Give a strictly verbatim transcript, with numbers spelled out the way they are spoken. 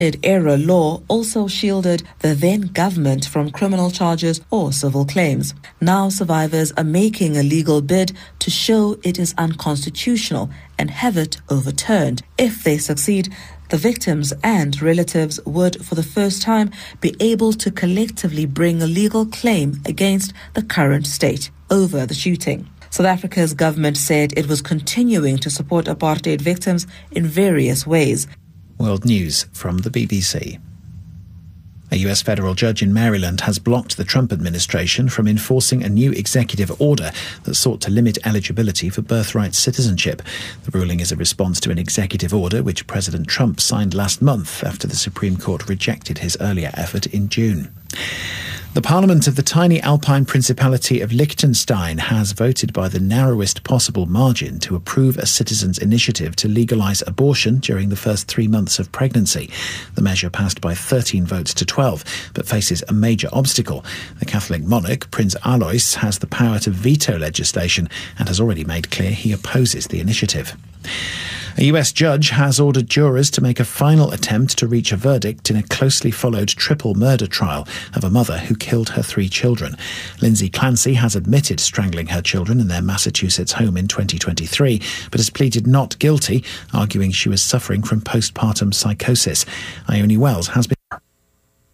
Era law also shielded the then government from criminal charges or civil claims. Now survivors are making a legal bid to show it is unconstitutional and have it overturned. If they succeed, the victims and relatives would, for the first time, be able to collectively bring a legal claim against the current state over the shooting. South Africa's government said it was continuing to support apartheid victims in various ways. World News from the B B C. A U S federal judge in Maryland has blocked the Trump administration from enforcing a new executive order that sought to limit eligibility for birthright citizenship. The ruling is a response to an executive order which President Trump signed last month after the Supreme Court rejected his earlier effort in June. The Parliament of the tiny Alpine Principality of Liechtenstein has voted by the narrowest possible margin to approve a citizens' initiative to legalise abortion during the first three months of pregnancy. The measure passed by thirteen votes to twelve, but faces a major obstacle. The Catholic monarch, Prince Alois, has the power to veto legislation and has already made clear he opposes the initiative. A U S judge has ordered jurors to make a final attempt to reach a verdict in a closely followed triple murder trial of a mother who killed her three children. Lindsay Clancy has admitted strangling her children in their Massachusetts home in twenty twenty-three, but has pleaded not guilty, arguing she was suffering from postpartum psychosis. Ione Wells has been